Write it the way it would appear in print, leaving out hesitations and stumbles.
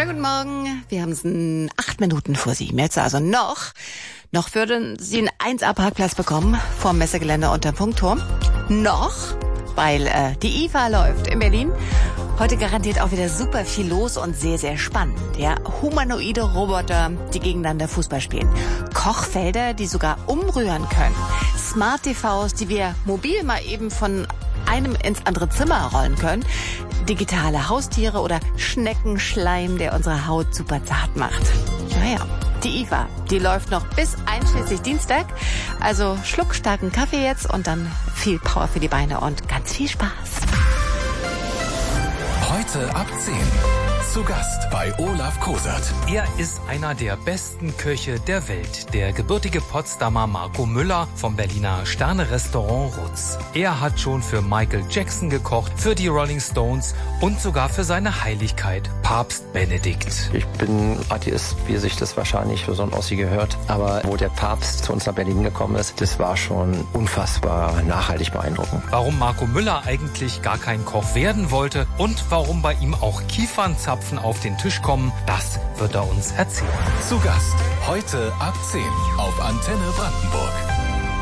guten Morgen. Wir haben es 8 Minuten vor 7 jetzt, also noch würden Sie einen 1A-Parkplatz bekommen vom Messegelände unterm Funkturm. Noch, weil die IFA läuft in Berlin. Heute garantiert auch wieder super viel los und sehr, sehr spannend. Ja, humanoide Roboter, die gegeneinander Fußball spielen. Kochfelder, die sogar umrühren können. Smart TVs, die wir mobil mal eben von einem ins andere Zimmer rollen können. Digitale Haustiere oder Schneckenschleim, der unsere Haut super zart macht. Naja, die IFA, die läuft noch bis einschließlich Dienstag. Also schluckstarken Kaffee jetzt und dann viel Power für die Beine und ganz viel Spaß. Heute ab 10. Zu Gast bei Olaf Kosert. Er ist einer der besten Köche der Welt, der gebürtige Potsdamer Marco Müller vom Berliner Sterne-Restaurant Rutz. Er hat schon für Michael Jackson gekocht, für die Rolling Stones und sogar für seine Heiligkeit, Papst Benedikt. Ich bin Atheist, wie sich das wahrscheinlich für so ein Ossi gehört. Aber wo der Papst zu uns nach Berlin gekommen ist, das war schon unfassbar nachhaltig beeindruckend. Warum Marco Müller eigentlich gar kein Koch werden wollte und warum bei ihm auch Kiefernzapfen auf den Tisch kommen, das wird er uns erzählen. Zu Gast heute ab 10 auf Antenne Brandenburg.